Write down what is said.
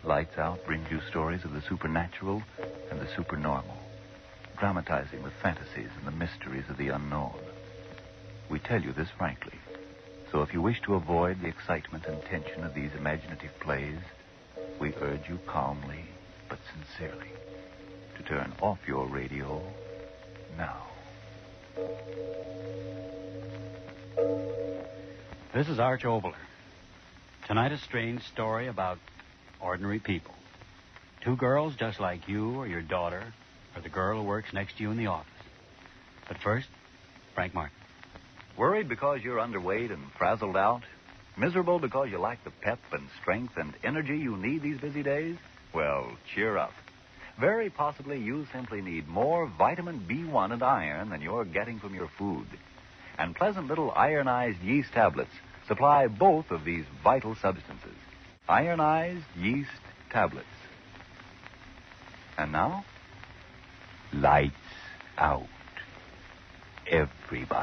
Lights Out brings you stories of the supernatural and the supernormal, dramatizing the fantasies and the mysteries of the unknown. We tell you this frankly, so if you wish to avoid the excitement and tension of these imaginative plays, we urge you calmly but sincerely to turn off your radio now. This is Arch Obler. Tonight, a strange story about ordinary people. Two girls just like you or your daughter or the girl who works next to you in the office. But first, Frank Martin. Worried because you're underweight and frazzled out? Miserable because you lack the pep and strength and energy you need these busy days? Well, cheer up. Very possibly you simply need more vitamin B1 and iron than you're getting from your food. And pleasant little ironized yeast tablets supply both of these vital substances. Ironized yeast tablets. And now, lights out. Everybody.